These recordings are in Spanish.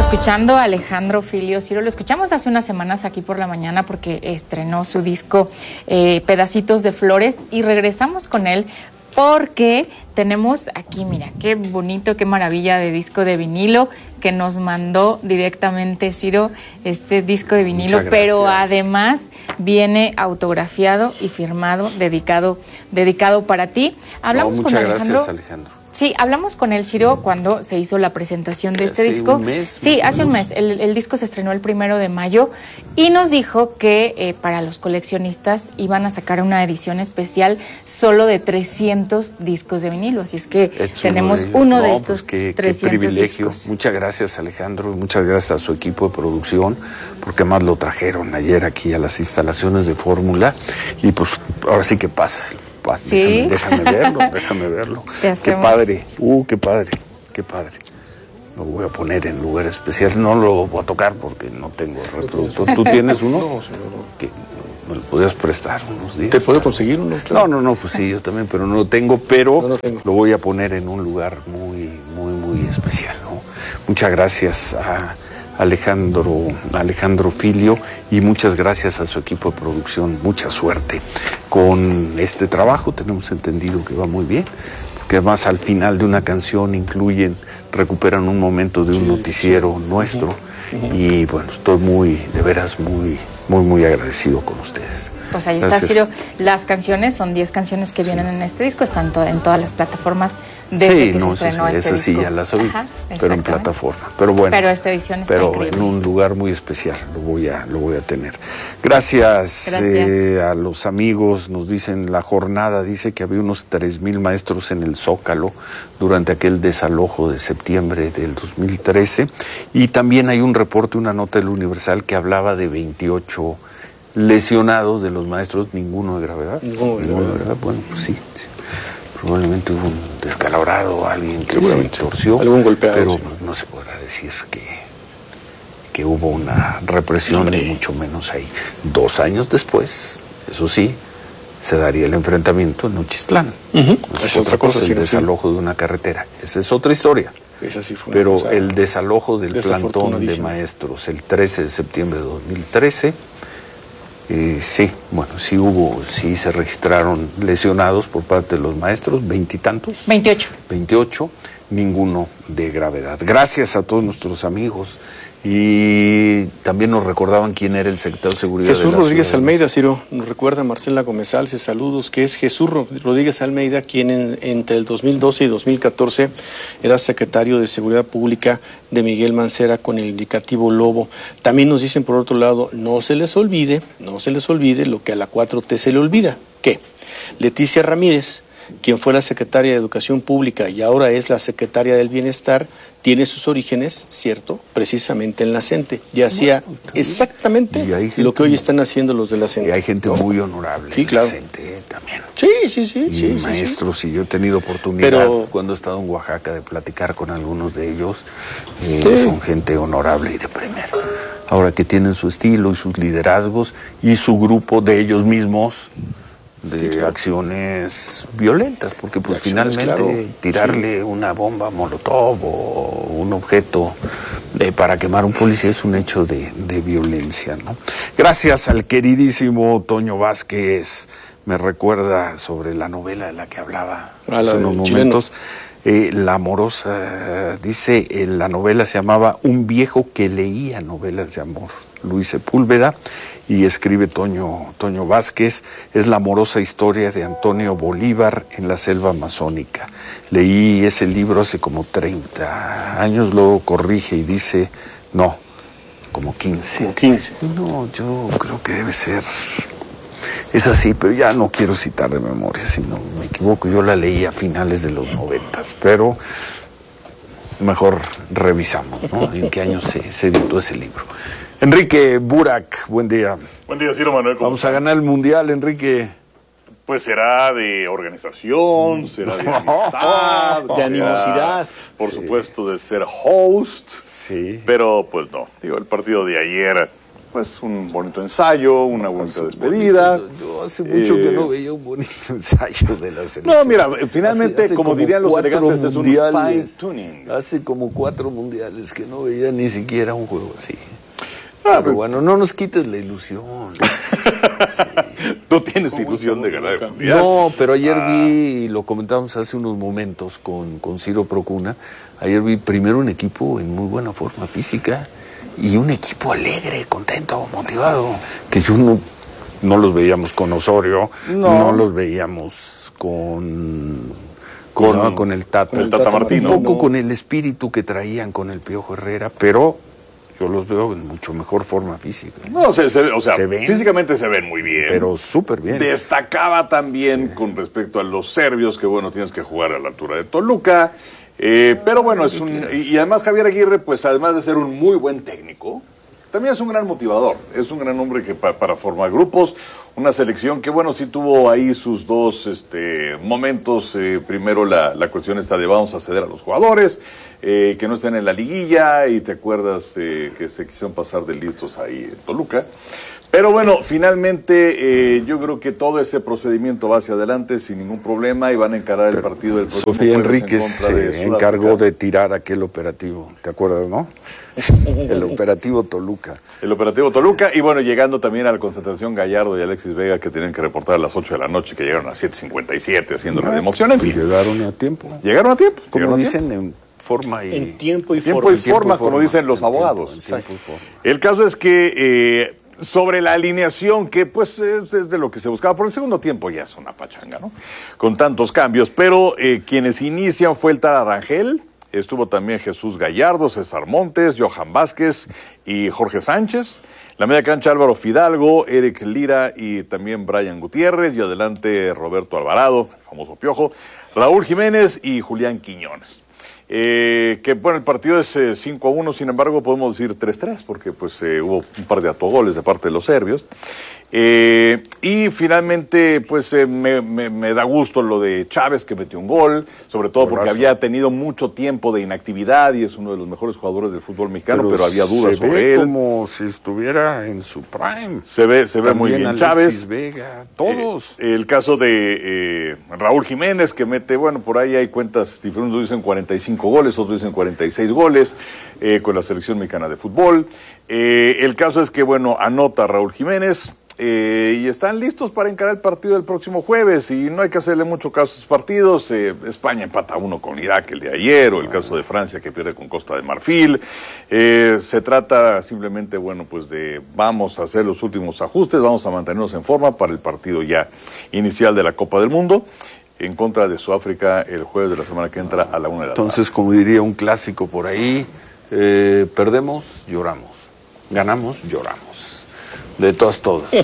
Escuchando a Alejandro Filio, Ciro, lo escuchamos hace unas semanas aquí por la mañana porque estrenó su disco Pedacitos de Flores y regresamos con él porque tenemos aquí, mira, qué bonito, qué maravilla de disco de vinilo que nos mandó directamente Ciro, este disco de vinilo, pero además viene autografiado y firmado, dedicado para ti. Hablamos con Alejandro. Muchas gracias, Alejandro. Sí, hablamos con él, Ciro, cuando se hizo la presentación de este disco. Un mes, sí, hace un mes. El disco se estrenó el 1 de mayo y nos dijo que para los coleccionistas iban a sacar una edición especial solo de 300 discos de vinilo. Así es que tenemos uno de estos 300 qué privilegio. discos. Muchas gracias, Alejandro, y muchas gracias a su equipo de producción, porque más lo trajeron ayer aquí a las instalaciones de Fórmula. Y pues ahora sí que pasa. ¿Sí? Déjame verlo. Qué padre, qué padre. Lo voy a poner en lugar especial. No lo voy a tocar porque no tengo reproductor. ¿Tú tienes uno? No, señor. ¿Me lo podías prestar unos días? ¿Te puedo conseguir uno? Claro. No, pues sí, yo también, pero no lo tengo, pero no lo tengo. Lo voy a poner en un lugar muy especial, ¿no? Muchas gracias a Alejandro Filio y muchas gracias a su equipo de producción. Mucha suerte con este trabajo. Tenemos entendido que va muy bien, porque además al final de una canción recuperan un momento de un noticiero nuestro. Y bueno, estoy de veras muy agradecido con ustedes. Pues ahí está, Ciro. Las canciones son 10 canciones que vienen en este disco, están en todas las plataformas desde que se estrenó este disco. Sí, ya las oí, pero en plataforma. Pero bueno, pero esta edición está increíble. En un lugar muy especial lo voy a tener. Gracias. A los amigos. Nos dicen, la jornada dice que había unos 3,000 maestros en el Zócalo durante aquel desalojo de septiembre del 2013. Y también hay un reporte, una nota del Universal que hablaba de 28 lesionados de los maestros, ninguno de gravedad. Ninguno de gravedad. Bueno, pues sí. Probablemente hubo un descalabrado, alguien que se torció, algún golpeado, pero sí. No se podrá decir que hubo una represión, ni mucho menos ahí. 2 años después, eso sí, se daría el enfrentamiento en Nochistlán. Es otra cosa, el desalojo de una carretera. Esa es otra historia. Esa sí fue pero el desalojo del plantón de maestros el 13 de septiembre de 2013, sí se registraron lesionados por parte de los maestros, 20 y tantos. 28, ninguno de gravedad. Gracias a todos nuestros amigos. Y también nos recordaban quién era el secretario de Seguridad. Jesús Rodríguez Almeida, Ciro, nos recuerda Marcela Gómez Alce, saludos, que es Jesús Rodríguez Almeida, quien entre el 2012 y 2014 era secretario de Seguridad Pública de Miguel Mancera con el indicativo Lobo. También nos dicen, por otro lado, no se les olvide lo que a la 4T se le olvida, que Leticia Ramírez, quien fue la secretaria de Educación Pública y ahora es la secretaria del Bienestar, tiene sus orígenes, ¿cierto?, precisamente en la CENTE. Y hacía exactamente lo que hoy están haciendo los de la CENTE. Y hay gente muy honorable en la CENTE también. Sí. Maestros, y yo he tenido oportunidad, cuando he estado en Oaxaca, de platicar con algunos de ellos. Son gente honorable y de primera. Ahora que tienen su estilo y sus liderazgos y su grupo de ellos mismos, de acciones violentas, porque pues finalmente tirarle una bomba molotov o un objeto para quemar un policía es un hecho de violencia, ¿no? Gracias al queridísimo Toño Vázquez, me recuerda sobre la novela de la que hablaba hace unos momentos. La amorosa, dice, la novela se llamaba Un viejo que leía novelas de amor, Luis Sepúlveda, y escribe Toño Vázquez. Es la amorosa historia de Antonio Bolívar en la selva amazónica. Leí ese libro hace como 30 años, luego corrige y dice, no, como 15. Como 15. No, yo creo que debe ser... Es así, pero ya no quiero citar de memoria, si no me equivoco. Yo la leí a finales de los 90, pero mejor revisamos, ¿no? ¿En qué año se editó ese libro? Enrique Burak, buen día. Buen día, Ciro Manuel. Vamos a ganar el Mundial, Enrique. Pues será de organización, será de amistad, de animosidad. Por supuesto, de ser host. Sí. Pero pues no, digo, el partido de ayer pues un bonito ensayo, una bonita despedida. Yo hace mucho que no veía un bonito ensayo de la selección. No, mira, finalmente, hace como dirían los elegantes, es un fine tuning. Hace como 4 mundiales que no veía ni siquiera un juego así. Pero bueno, no nos quites la ilusión. Sí. ¿Tú tienes ilusión de ganar el mundial? No, pero ayer vi, y lo comentamos hace unos momentos con Ciro Procuna, ayer vi primero un equipo en muy buena forma física y un equipo alegre, contento, motivado, que yo no los veíamos con Osorio, no los veíamos con el Tata Martino. Un poco con el espíritu que traían con el Piojo Herrera, pero yo los veo en mucho mejor forma física. No, se ven, físicamente se ven muy bien. Pero súper bien. Destacaba también con respecto a los serbios, que bueno, tienes que jugar a la altura de Toluca. Pero bueno, y además Javier Aguirre, pues además de ser un muy buen técnico, también es un gran motivador. Es un gran hombre que para formar grupos, una selección que bueno, sí tuvo ahí sus dos momentos. Primero la cuestión está de vamos a ceder a los jugadores, que no estén en la liguilla, y te acuerdas que se quisieron pasar de listos ahí en Toluca. Pero bueno, finalmente yo creo que todo ese procedimiento va hacia adelante sin ningún problema y van a encarar el partido del próximo Sofía jueves Enríquez se encargó de tirar aquel operativo, ¿te acuerdas, no? El operativo Toluca. El operativo Toluca, y bueno, llegando también a la concentración Gallardo y Alexis Vega, que tienen que reportar a las 8 de la noche, que llegaron a 7:57 haciendo la emoción, en fin. Llegaron a tiempo. Llegaron a tiempo. Como dicen, en forma y... En tiempo y forma, como dicen los abogados. El caso es que... sobre la alineación, que pues es de lo que se buscaba, por el segundo tiempo ya es una pachanga, ¿no? Con tantos cambios, pero quienes inician fue el Tata Rangel, estuvo también Jesús Gallardo, César Montes, Johan Vázquez y Jorge Sánchez. La media cancha Álvaro Fidalgo, Eric Lira y también Brian Gutiérrez, y adelante Roberto Alvarado, el famoso Piojo, Raúl Jiménez y Julián Quiñones. Que bueno, el partido es 5-1, sin embargo podemos decir 3-3 porque pues hubo un par de autogoles de parte de los serbios, y finalmente pues me da gusto lo de Chávez, que metió un gol, sobre todo porque había tenido mucho tiempo de inactividad y es uno de los mejores jugadores del fútbol mexicano, pero había dudas sobre él. Como si estuviera en su prime. Se ve muy bien Alexis Chávez, Vega, todos. el caso de Raúl Jiménez, que mete, bueno, por ahí hay cuentas diferentes, unos dicen 45 goles, otros dicen 46 goles con la selección mexicana de fútbol. El caso es que, bueno, anota Raúl Jiménez y están listos para encarar el partido del próximo jueves, y no hay que hacerle mucho caso a esos partidos. España empata 1 con Irak el de ayer, o el caso de Francia que pierde con Costa de Marfil. Se trata simplemente, bueno, pues de vamos a hacer los últimos ajustes, vamos a mantenernos en forma para el partido ya inicial de la Copa del Mundo en contra de Sudáfrica el jueves de la semana que entra a la 1 de la tarde. Entonces, como diría un clásico por ahí, perdemos, lloramos. Ganamos, lloramos. De todos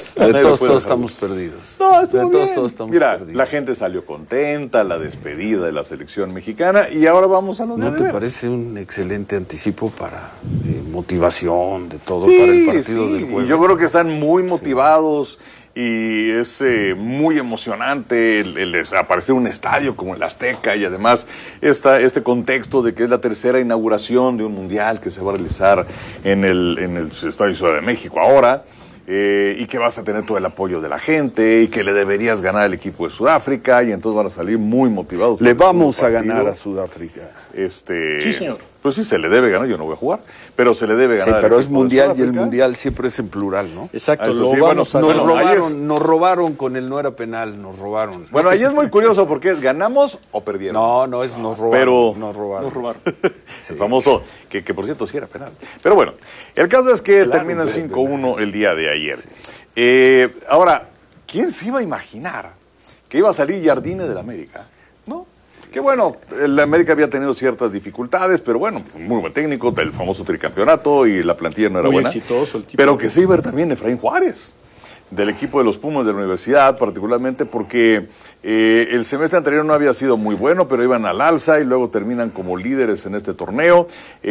estamos perdidos. No, estuvo bien. Todos estamos Mira, perdidos. la gente salió contenta, la despedida de la selección mexicana, y ahora vamos a los ¿No de te veras. parece un excelente anticipo para motivación de todo Sí, para el partido sí, del jueves? y yo creo que están muy motivados y es muy emocionante el aparecer un estadio como el Azteca, y además este contexto de que es la tercera inauguración de un mundial que se va a realizar en el Estadio Ciudad de México ahora. Y que vas a tener todo el apoyo de la gente y que le deberías ganar al equipo de Sudáfrica, y entonces van a salir muy motivados. Le vamos a ganar a Sudáfrica. Sí, señor. Pues sí, se le debe ganar, yo no voy a jugar, pero se le debe ganar. Sí, pero es equipo de mundial, y el Sudáfrica. mundial siempre es en plural, ¿no? Exacto, Eso lo sí, vamos bueno, a Nos robaron con el no era penal, nos robaron. Bueno, ahí es muy curioso porque es ganamos o perdieron. No es nos robaron. Pero nos robaron. El famoso, que por cierto sí era penal. Pero bueno, el caso es que termina el 5-1 el día de ayer. Sí. Ahora, ¿quién se iba a imaginar que iba a salir Jardine del América? ¿No? Que bueno, el América había tenido ciertas dificultades, pero bueno, muy buen técnico, el famoso tricampeonato, y la plantilla no era muy buena. exitoso el tipo. Pero que se iba a ver también Efraín Juárez, del equipo de los Pumas de la universidad, particularmente porque el semestre anterior no había sido muy bueno, pero iban al alza y luego terminan como líderes en este torneo,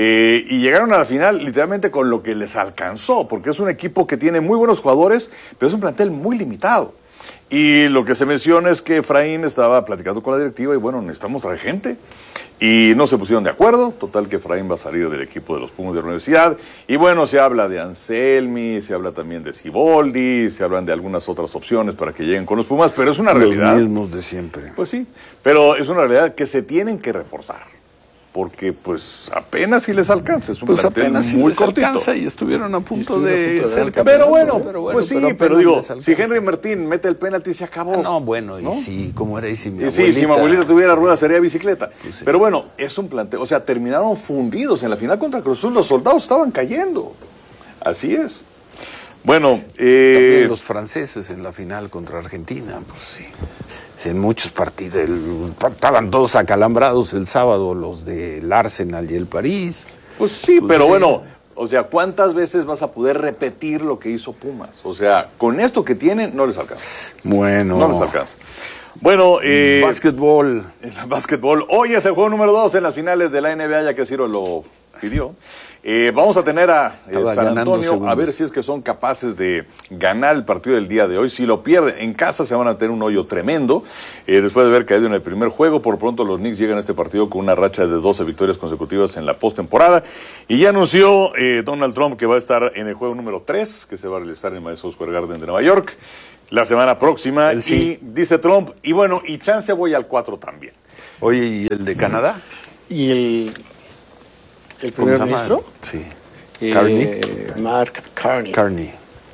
y llegaron a la final literalmente con lo que les alcanzó, porque es un equipo que tiene muy buenos jugadores, pero es un plantel muy limitado. Y lo que se menciona es que Efraín estaba platicando con la directiva y bueno, necesitamos traer gente. Y no se pusieron de acuerdo, total que Efraín va a salir del equipo de los Pumas de la universidad. Y bueno, se habla de Anselmi, se habla también de Siboldi, se hablan de algunas otras opciones para que lleguen con los Pumas, pero es una realidad. Los mismos de siempre. Pues sí, pero es una realidad que se tienen que reforzar. Porque pues apenas si les alcanza, es un plantel apenas muy si cortito. Alcanza y estuvieron a punto de ser campeones. Pero bueno, pues sí, pero digo, si Henry Martín mete el penalti se acabó. No, bueno, ¿no? Y si, como era, y si mi abuelita... si mi abuelita tuviera ruedas sería bicicleta. Pues sí. Pero bueno, es un plantel, o sea, terminaron fundidos en la final contra Cruz Azul, los soldados estaban cayendo. Así es. Bueno, también los franceses en la final contra Argentina, pues sí. En muchos partidos, estaban todos acalambrados el sábado, los del Arsenal y el París. Pues sí, pero bueno, o sea, ¿cuántas veces vas a poder repetir lo que hizo Pumas? O sea, con esto que tienen, no les alcanza. Bueno. No les alcanza. Bueno, básquetbol. Básquetbol. Hoy es el juego número 2 en las finales de la NBA, ya que Ciro lo pidió. Vamos a tener a San Antonio, a ver si es que son capaces de ganar el partido del día de hoy. Si lo pierden en casa se van a tener un hoyo tremendo. Después de haber caído en el primer juego, por pronto los Knicks llegan a este partido con una racha de 12 victorias consecutivas en la postemporada. Y ya anunció Donald Trump que va a estar en el juego número 3, que se va a realizar en el Madison Square Garden de Nueva York la semana próxima. Sí. Y dice Trump, y bueno, y chance voy al 4 también. Oye, ¿y el de Canadá? ¿Y el primer ministro? Sí. Carney. Mark Carney. Carney.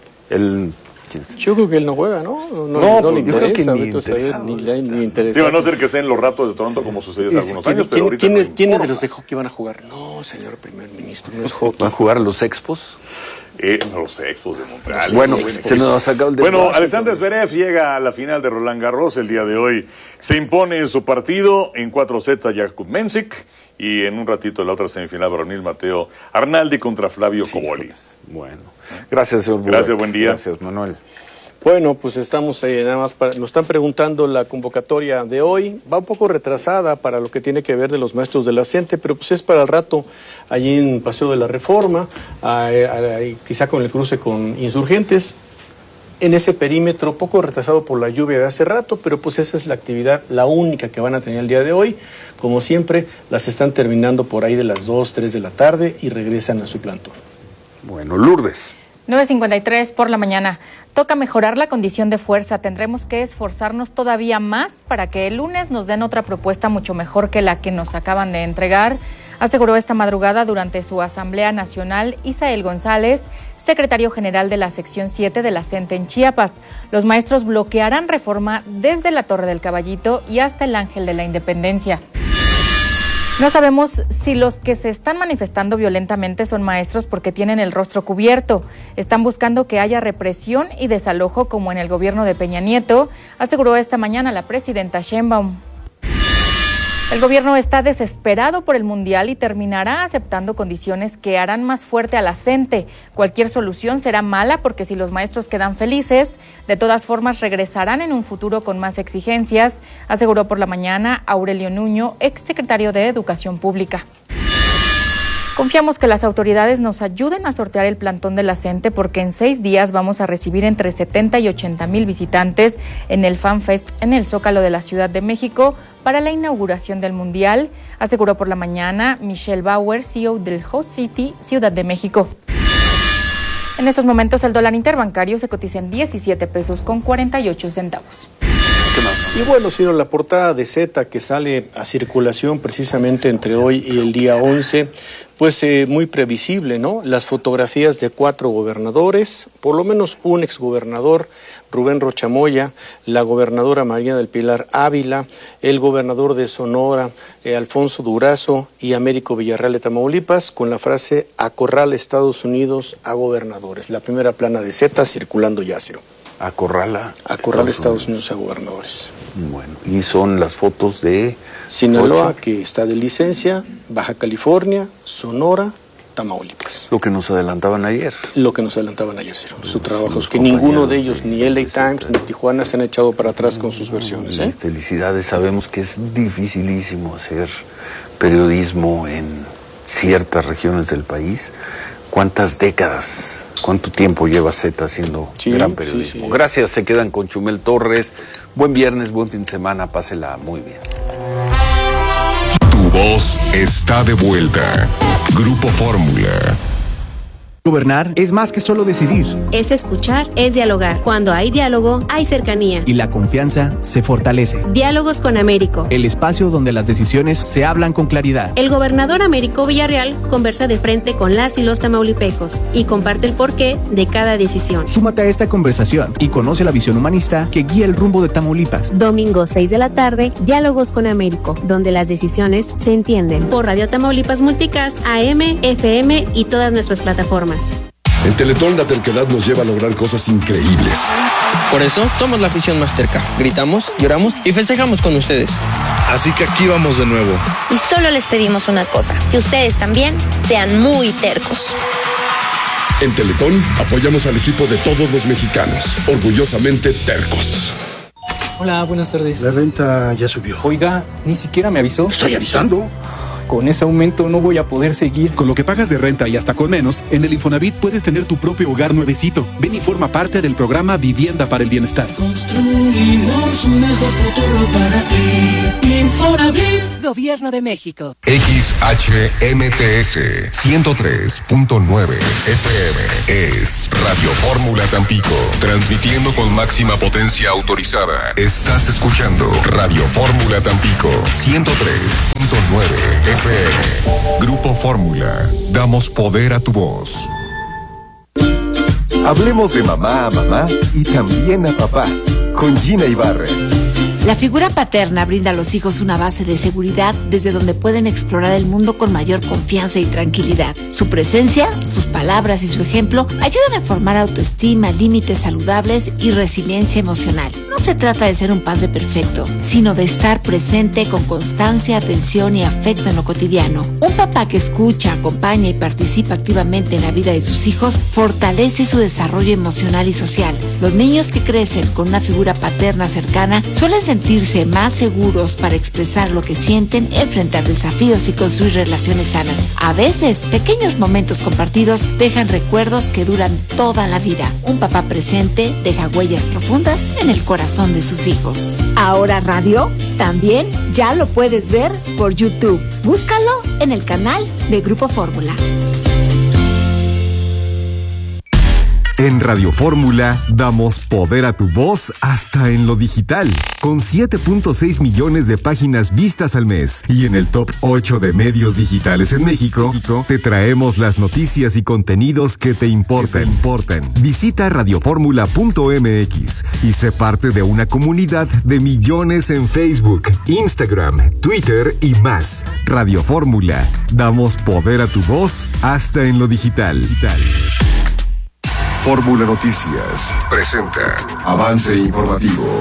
Yo creo que él no juega, ¿no? No le interesa. Ni interesa. Digo, a no ser que esté en los Ratos de Toronto como sucedió hace algunos años. Pero ¿quiénes de los de hockey van a jugar? No, señor primer ministro, no es hockey. ¿Van a jugar los Expos? Los Expos de Montreal. Bueno, se nos ha sacado el Bueno, Alexander Zverev llega a la final de Roland Garros el día de hoy. Se impone en su partido en 4 sets a Jakub Mensik. Y en un ratito la otra semifinal varonil, Mateo Arnaldi contra Flavio Cobolli. Bueno, gracias, señor Burak. Gracias, buen día. Gracias, Manuel. Bueno, pues estamos ahí nada más, nos están preguntando la convocatoria de hoy, va un poco retrasada para lo que tiene que ver de los maestros de la CENTE, pero pues es para el rato, allí en Paseo de la Reforma, quizá con el cruce con Insurgentes, en ese perímetro, poco retrasado por la lluvia de hace rato, pero pues esa es la actividad, la única que van a tener el día de hoy. Como siempre, las están terminando por ahí de las 2, 3 de la tarde y regresan a su plantón. Bueno, Lourdes. 9:53 por la mañana. Toca mejorar la condición de fuerza. Tendremos que esforzarnos todavía más para que el lunes nos den otra propuesta mucho mejor que la que nos acaban de entregar, aseguró esta madrugada durante su Asamblea Nacional Isael González, secretario general de la sección 7 de la CENTE en Chiapas. Los maestros bloquearán reforma desde la Torre del Caballito y hasta el Ángel de la Independencia. No sabemos si los que se están manifestando violentamente son maestros porque tienen el rostro cubierto. Están buscando que haya represión y desalojo como en el gobierno de Peña Nieto, aseguró esta mañana la presidenta Sheinbaum. El gobierno está desesperado por el Mundial y terminará aceptando condiciones que harán más fuerte a la CENTE. Cualquier solución será mala porque si los maestros quedan felices, de todas formas regresarán en un futuro con más exigencias, aseguró por la mañana Aurelio Nuño, exsecretario de Educación Pública. Confiamos que las autoridades nos ayuden a sortear el plantón de la CENTE porque en 6 días vamos a recibir entre 70 y 80 mil visitantes en el FanFest en el Zócalo de la Ciudad de México para la inauguración del Mundial, aseguró por la mañana Michelle Bauer, CEO del Host City, Ciudad de México. En estos momentos el dólar interbancario se cotiza en 17 pesos con 48 centavos. Y bueno, Ciro, la portada de Z que sale a circulación precisamente entre hoy y el día 11, pues muy previsible, ¿no? Las fotografías de 4 gobernadores, por lo menos un exgobernador, Rubén Rocha Moya, la gobernadora María del Pilar Ávila, el gobernador de Sonora, Alfonso Durazo y Américo Villarreal de Tamaulipas, con la frase "Acorrala Estados Unidos a gobernadores". La primera plana de Z circulando ya, Ciro. Acorrala Estados Unidos a gobernadores. Bueno, y son las fotos de Sinaloa, que está de licencia, Baja California, Sonora, Tamaulipas. Lo que nos adelantaban ayer. Ciro. Su trabajo es que ninguno de ellos, ni LA Times ni Tijuana, se han echado para atrás con sus versiones. Felicidades, sabemos que es dificilísimo hacer periodismo en ciertas regiones del país. ¿Cuántas décadas ¿Cuánto tiempo lleva Z haciendo gran periodismo? Sí. Gracias, se quedan con Chumel Torres. Buen viernes, buen fin de semana, pásela muy bien. Tu voz está de vuelta. Grupo Fórmula. Gobernar es más que solo decidir. Es escuchar, es dialogar. Cuando hay diálogo, hay cercanía. Y la confianza se fortalece. Diálogos con Américo. El espacio donde las decisiones se hablan con claridad. El gobernador Américo Villarreal conversa de frente con las y los tamaulipecos y comparte el porqué de cada decisión. Súmate a esta conversación y conoce la visión humanista que guía el rumbo de Tamaulipas. Domingo 6 de la tarde, Diálogos con Américo, donde las decisiones se entienden. Por Radio Tamaulipas Multicast, AM, FM y todas nuestras plataformas. En Teletón la terquedad nos lleva a lograr cosas increíbles. Por eso somos la afición más terca. Gritamos, lloramos y festejamos con ustedes. Así que aquí vamos de nuevo. Y solo les pedimos una cosa, que ustedes también sean muy tercos. En Teletón apoyamos al equipo de todos los mexicanos, orgullosamente tercos. Hola, buenas tardes. La renta ya subió. Oiga, ni siquiera me avisó. Estoy avisando. Con ese aumento no voy a poder seguir. Con lo que pagas de renta y hasta con menos, en el Infonavit puedes tener tu propio hogar nuevecito. Ven y forma parte del programa Vivienda para el Bienestar. Construimos un mejor futuro para ti. Infonavit. Gobierno de México. XHMTS 103.9 FM es Radio Fórmula Tampico. Transmitiendo con máxima potencia autorizada. Estás escuchando Radio Fórmula Tampico 103.9 FM. Grupo Fórmula. Damos poder a tu voz. Hablemos de mamá a mamá y también a papá. Con Gina Ibarra. La figura paterna brinda a los hijos una base de seguridad desde donde pueden explorar el mundo con mayor confianza y tranquilidad. Su presencia, sus palabras y su ejemplo ayudan a formar autoestima, límites saludables y resiliencia emocional. No se trata de ser un padre perfecto, sino de estar presente con constancia, atención y afecto en lo cotidiano. Un papá que escucha, acompaña y participa activamente en la vida de sus hijos fortalece su desarrollo emocional y social. Los niños que crecen con una figura paterna cercana suelen sentirse más seguros para expresar lo que sienten, enfrentar desafíos y construir relaciones sanas. A veces, pequeños momentos compartidos dejan recuerdos que duran toda la vida. Un papá presente deja huellas profundas en el corazón de sus hijos. Ahora Radio también ya lo puedes ver por YouTube. Búscalo en el canal de Grupo Fórmula. En Radio Fórmula damos poder a tu voz hasta en lo digital. Con 7.6 millones de páginas vistas al mes y en el top 8 de medios digitales en México, te traemos las noticias y contenidos que te importan. Visita radioformula.mx y sé parte de una comunidad de millones en Facebook, Instagram, Twitter y más. Radio Fórmula, damos poder a tu voz hasta en lo digital. Fórmula Noticias presenta Avance Informativo.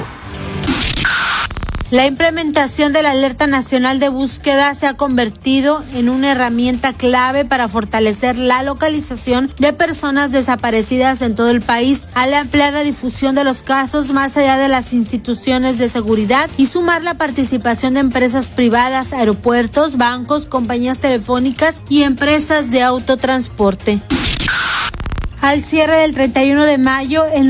La implementación de la Alerta Nacional de Búsqueda se ha convertido en una herramienta clave para fortalecer la localización de personas desaparecidas en todo el país, al ampliar la difusión de los casos más allá de las instituciones de seguridad y sumar la participación de empresas privadas, aeropuertos, bancos, compañías telefónicas y empresas de autotransporte. Al cierre del 31 de mayo, el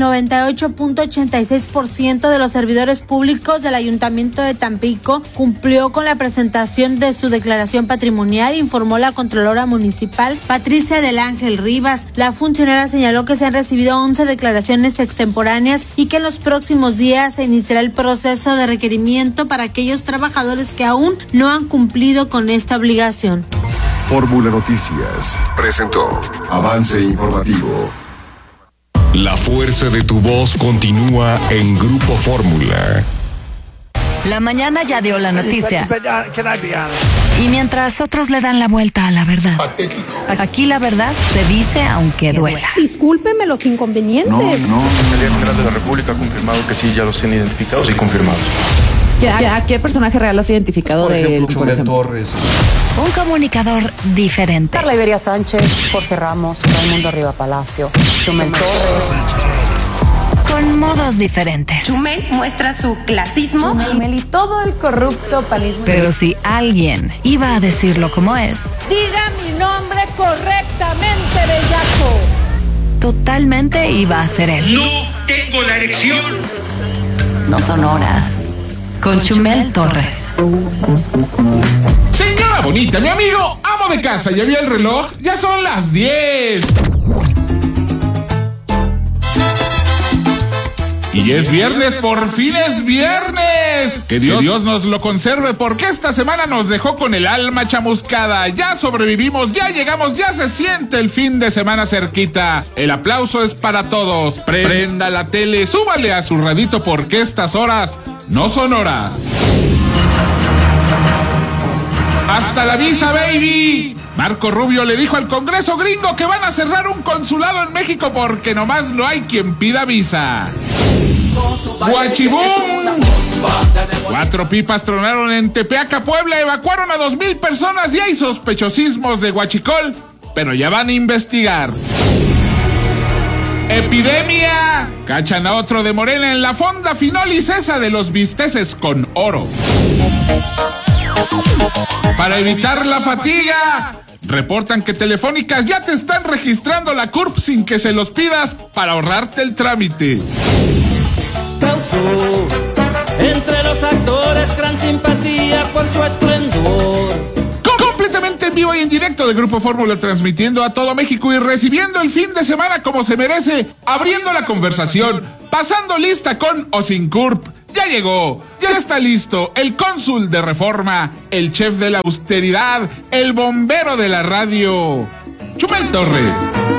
98.86% de los servidores públicos del Ayuntamiento de Tampico cumplió con la presentación de su declaración patrimonial, informó la Contralora Municipal Patricia del Ángel Rivas. La funcionaria señaló que se han recibido 11 declaraciones extemporáneas y que en los próximos días se iniciará el proceso de requerimiento para aquellos trabajadores que aún no han cumplido con esta obligación. Fórmula Noticias presentó Avance Informativo. La fuerza de tu voz continúa en Grupo Fórmula. La mañana ya dio la noticia. Y mientras otros le dan la vuelta a la verdad. Aquí la verdad se dice aunque duela. Discúlpeme los inconvenientes. No. El General de la República ha confirmado que sí, ya los tienen identificados y confirmados. ¿A qué personaje real has identificado de él? Chumel Torres. Un comunicador diferente. Carla Iberia Sánchez, Jorge Ramos, Raimundo Riva Palacio, Chumel Torres. Con modos diferentes. Chumel muestra su clasismo. Chumel y todo el corrupto panismo. Pero si alguien iba a decirlo como es. Diga mi nombre correctamente, bellaco. totalmente iba a ser él. No tengo la erección. No son horas. Con Chumel Torres. Señora bonita, mi amigo, amo de casa, ¿ya vio el reloj? Ya son las 10. Y es viernes, por fin es viernes. Que Dios nos lo conserve, porque esta semana nos dejó con el alma chamuscada. Ya sobrevivimos, ya llegamos, ya se siente el fin de semana cerquita. El aplauso es para todos. Prenda la tele, súbale a su radito, porque estas horas no son horas. ¡Hasta la visa, baby! Marco Rubio le dijo al Congreso gringo que van a cerrar un consulado en México porque nomás no hay quien pida visa. ¡Guachibum! 4 pipas tronaron en Tepeaca, Puebla. Evacuaron a 2,000 personas y hay sospechosismos de huachicol, pero ya van a investigar. ¡Epidemia! Cachan a otro de Morena en la fonda Finolis, esa de los bisteces con oro. Para evitar la fatiga, reportan que Telefónicas ya te están registrando la CURP sin que se los pidas para ahorrarte el trámite. Causó entre los actores gran simpatía por su esplendor. Completamente en vivo y en directo de Grupo Fórmula, transmitiendo a todo México y recibiendo el fin de semana como se merece, abriendo la conversación, pasando lista con o sin CURP. Ya llegó, ya está listo el cónsul de Reforma, el chef de la austeridad, el bombero de la radio, Chumel Torres.